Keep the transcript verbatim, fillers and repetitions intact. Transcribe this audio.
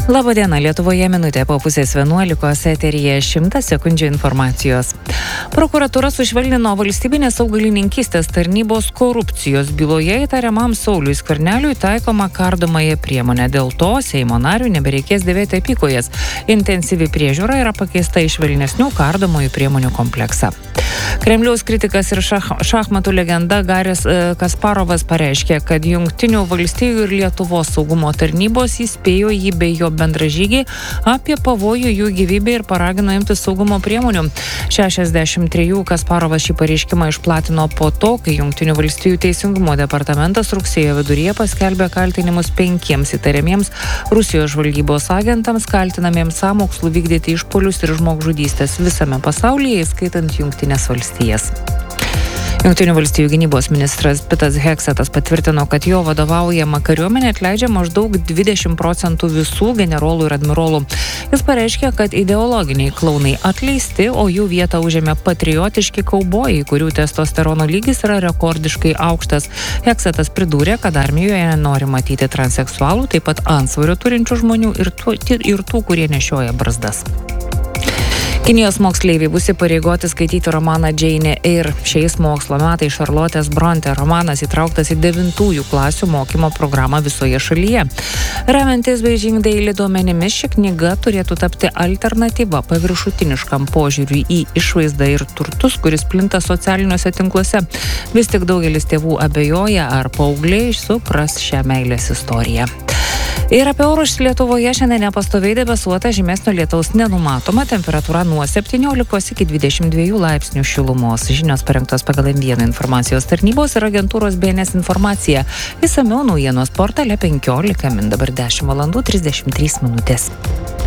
Labadiena, Lietuvoje minutė po pusės vienuolikos, eteryje šimtas sekundžių informacijos. Prokuratūra sušvelnino valstybinės augalininkystės tarnybos korupcijos byloje įtariamam Sauliui Skverneliui taikoma kardomąją priemonę. Dėl to Seimo nariui nebereikės dėvėti apykojes. Intensyvi priežiūra yra pakeista į švelnesnių kardomųjų priemonių kompleksą. Kremliaus kritikas ir šach, šachmatų legenda Garis e, Kasparovas pareiškė, kad Jungtinių valstijų ir Lietuvos saugumo tarnybos įspėjo jį bei jo bendražygį apie pavojų jų gyvybei ir paragino imtis saugumo priemonių. šešiasdešimt trejų Kasparovas šį pareiškimą išplatino po to, kai Jungtinių valstijų teisingumo departamentas rugsėjo viduryje paskelbė kaltinimus penkiems įtariamiems Rusijos žvalgybos agentams, kaltinamiems sąmokslų vykdyti išpuolius ir žmogžudystės visame pasaulyje, įskaitant Jungtinės valstijas. Jungtinių valstijų gynybos ministras Pitas Heksetas patvirtino, kad jo vadovaujama kariuomenė atleidžia maždaug dvidešimt procentų visų generolų ir admirolų. Jis pareiškė, kad ideologiniai klaunai atleisti, o jų vietą užėmė patriotiški kaubojai, kurių testosterono lygis yra rekordiškai aukštas. Heksetas pridūrė, kad armijoje nori matyti transseksualų, taip pat antsvorio turinčių žmonių ir tų, ir tų kurie nešioja barzdas. Kinijos moksleiviai bus įpareigoti skaityti romaną Jane Eyre. Šiais mokslo metais Charlotės Bronte romanas įtrauktas į devintųjų klasių mokymo programą visoje šalyje. Remiantis Beijing Daily duomenimis, ši knyga turėtų tapti alternatyva paviršutiniškam požiūriui į išvaizdą ir turtus, kuris plinta socialiniuose tinkluose. Vis tik daugelis tėvų abejoja, ar paaugliai supras šią meilės istoriją. Ir apie orus Lietuvoje šiandien nepastoviai debesuota, žymesnio lietaus nenumatoma, temperatūra nuo septyniolikos iki dvidešimt dviejų laipsnių šilumos. Žinios parengtos pagal M vieną informacijos tarnybos ir agentūros B N S informacija. Išsamiau naujienos portale penkiolika min, dabar dešimt valandų trisdešimt trys minutės.